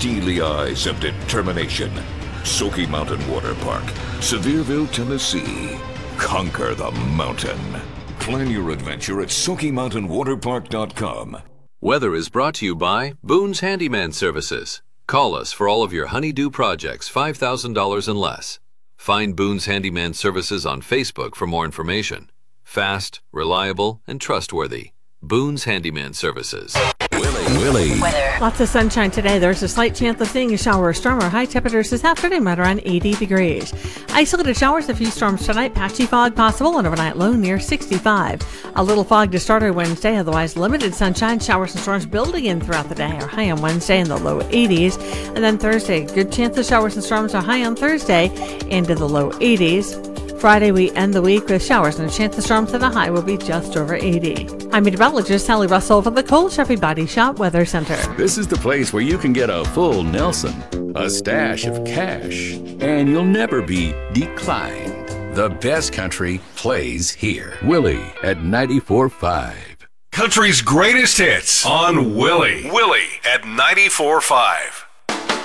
steely eyes of determination. Smoky Mountain Water Park, Sevierville, Tennessee. Conquer the mountain. Plan your adventure at SmokyMountainWaterPark.com. Weather is brought to you by Boone's Handyman Services. Call us for all of your honeydew projects, $5,000 and less. Find Boone's Handyman Services on Facebook for more information. Fast, reliable, and trustworthy. Boone's Handyman Services. Willie. Weather. Lots of sunshine today. There's a slight chance of seeing a shower or storm. Our high temperatures this afternoon right around 80 degrees. Isolated showers, a few storms tonight. Patchy fog possible, and overnight low near 65. A little fog to start our Wednesday. Otherwise, limited sunshine. Showers and storms building in throughout the day. Our high on Wednesday in the low 80s. And then Thursday, good chance of showers and storms. Our high on Thursday into the low 80s. Friday, we end the week with showers and a chance of storms, and the high will be just over 80. I'm meteorologist Sally Russell for the Cole Chevy Body Shop Weather Center. This is the place where you can get a full Nelson, a stash of cash, and you'll never be declined. The best country plays here. Willie at 94.5. Country's greatest hits on Willie. Willie at 94.5.